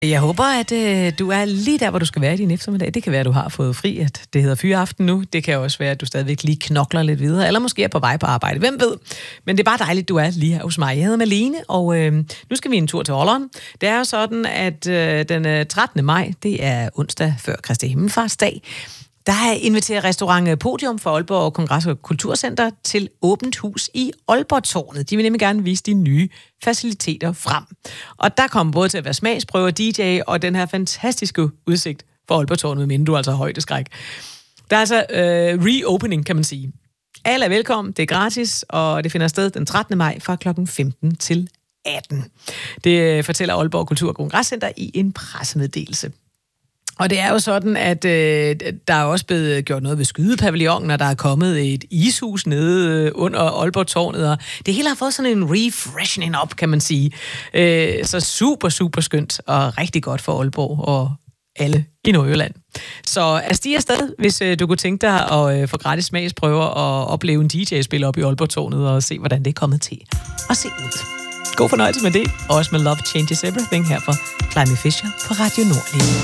Jeg håber, at du er lige der, hvor du skal være i din eftermiddag. Det kan være, at du har fået fri, at det hedder fyreaften nu. Det kan også være, at du stadigvæk lige knokler lidt videre, eller måske er på vej på arbejde. Hvem ved? Men det er bare dejligt, at du er lige her hos mig. Jeg hedder Malene, og nu skal vi en tur til Olderen. Det er jo sådan, at den 13. maj, det er onsdag før Kristi Himmelfartsdag, der har inviteret restaurant Podium for Aalborg Kongress- og Kulturcenter til åbent hus i Aalborg-tårnet. De vil nemlig gerne vise de nye faciliteter frem. Og der kommer både til at være smagsprøver, DJ og den her fantastiske udsigt for Aalborg-tårnet, men du er altså højdeskræk. Der er altså reopening, kan man sige. Alle er velkommen, det er gratis, og det finder sted den 13. maj fra kl. 15 til 18. Det fortæller Aalborg Kultur- og Kongresscenter i en pressemeddelelse. Og det er jo sådan, at der er også blevet gjort noget ved skydepavillonen, og der er kommet et ishus nede under Aalborg-tårnet, og det hele har fået sådan en refreshing op, kan man sige. Så super, super skønt, og rigtig godt for Aalborg og alle i Nordjylland. Så afstig afsted, hvis du kunne tænke dig at få gratis smagsprøver og opleve en DJ-spil op i Aalborg-tårnet, og se, hvordan det er kommet til at se ud. God fornøjelse med det, og også med Love Changes Everything her fra Climie Fisher på Radio Nord.